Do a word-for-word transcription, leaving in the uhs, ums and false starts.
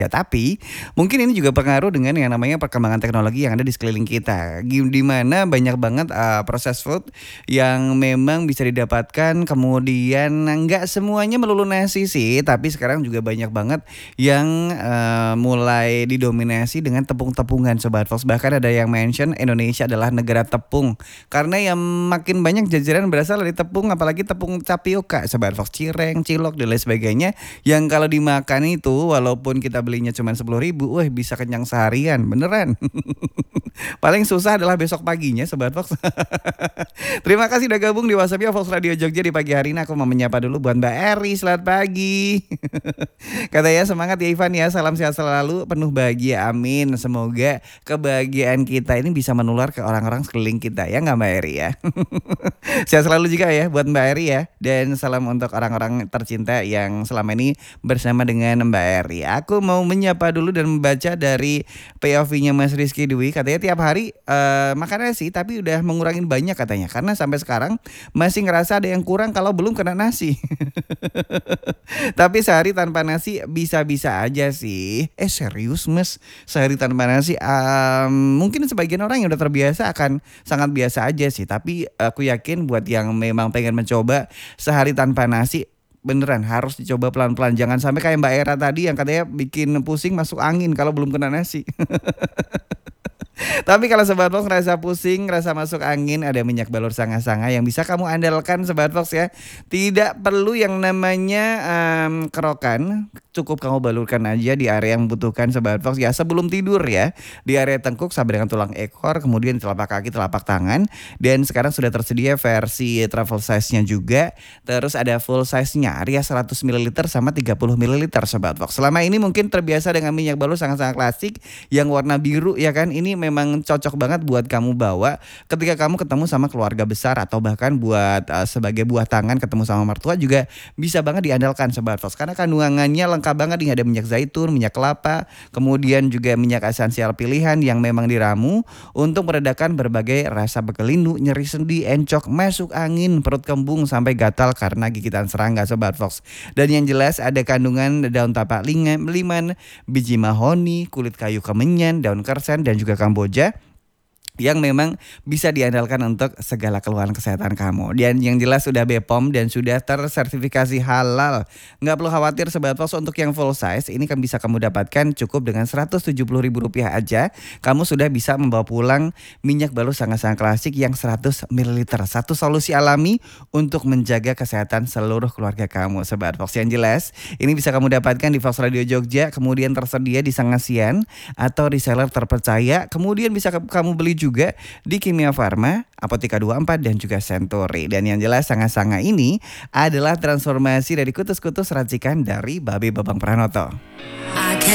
Ya, tapi mungkin ini juga pengaruh dengan yang namanya perkembangan teknologi yang ada di sekeliling kita. Gim di mana banyak banget, eee, processed food yang memang bisa didapatkan, kemudian nggak semuanya melulu nasi sih, tapi sekarang juga banyak banget yang, eee, mulai didominasi dengan tepung-tepungan Sobat Fox. Bahkan ada yang mention Indonesia adalah negara tepung, karena yang makin banyak jajanan berasal dari tepung, apalagi tepung tapioka Sobat Fox, cireng, cilok, dan lain sebagainya, yang kalau dimakan itu walaupun kita belinya cuman sepuluh ribu, wah bisa kenyang seharian, beneran. Paling susah adalah besok paginya Sobat Fox. Terima kasih udah gabung di WhatsApp-nya Fox Radio Jogja di pagi hari ini. Aku mau menyapa dulu buat Mbak Eri, selamat pagi. Katanya semangat ya Ivan ya, salam sehat selalu, penuh bahagia, amin. Semoga kebahagiaan kita ini bisa menular ke orang-orang sekeliling kita, ya nggak Mbak Eri ya? Sehat selalu juga ya buat Mbak Eri ya. Dan salam untuk orang-orang tercinta yang selama ini bersama dengan Mbak Eri. Aku mau menyapa dulu dan membaca dari P O V-nya Mas Rizky Dwi. Katanya tiap hari uh, makan nasi tapi udah mengurangin banyak katanya. Karena sampai sekarang masih ngerasa ada yang kurang kalau belum kena nasi. Tapi sehari tanpa nasi bisa-bisa aja sih. Eh serius Mas, sehari tanpa nasi um, mungkin sebagian orang yang udah terbiasa akan sangat biasa aja sih. Tapi aku yakin buat yang memang pengen mencoba sehari tanpa nasi, beneran harus dicoba pelan-pelan. Jangan sampai kayak Mbak Era tadi yang katanya bikin pusing masuk angin kalau belum kena nasi. Tapi kalau Sobat Fox ngerasa pusing, ngerasa masuk angin, ada minyak balur sanga-sanga yang bisa kamu andalkan Sobat Fox ya. Tidak perlu yang namanya um, kerokan, cukup kamu balurkan aja di area yang membutuhkan Sobat Fox ya, sebelum tidur ya. Di area tengkuk sampai dengan tulang ekor, kemudian telapak kaki, telapak tangan. Dan sekarang sudah tersedia versi travel size-nya juga. Terus ada full size-nya, area seratus mililiter sama tiga puluh mililiter Sobat Fox. Selama ini mungkin terbiasa dengan minyak balur sangat-sangat klasik yang warna biru ya kan. Ini memang cocok banget buat kamu bawa ketika kamu ketemu sama keluarga besar, atau bahkan buat uh, sebagai buah tangan ketemu sama mertua juga bisa banget diandalkan Sobat Fox. Karena kandungannya lengkap banget nih, ada minyak zaitun, minyak kelapa, kemudian juga minyak esensial pilihan yang memang diramu untuk meredakan berbagai rasa bekelinu, nyeri sendi, encok, masuk angin, perut kembung sampai gatal karena gigitan serangga Sobat Fox. Dan yang jelas ada kandungan daun tapak liman, liman, biji mahoni, kulit kayu kemenyan, daun kersen dan juga kamboja yang memang bisa diandalkan untuk segala keluhan kesehatan kamu. Dan yang jelas sudah B P O M dan sudah tersertifikasi halal. Nggak perlu khawatir Sobat Fox, untuk yang full size ini kan bisa kamu dapatkan cukup dengan seratus tujuh puluh ribu rupiah aja. Kamu sudah bisa membawa pulang minyak balur sangat-sangat klasik yang seratus mililiter. Satu solusi alami untuk menjaga kesehatan seluruh keluarga kamu Sobat Fox. Yang jelas ini bisa kamu dapatkan di Fox Radio Jogja, kemudian tersedia di Sangasian atau reseller terpercaya. Kemudian bisa kamu beli juga di Kimia Farma, Apotika dua puluh empat dan juga Century. Dan yang jelas sanga-sanga ini adalah transformasi dari kutus-kutus racikan dari Babe Babang Pranoto.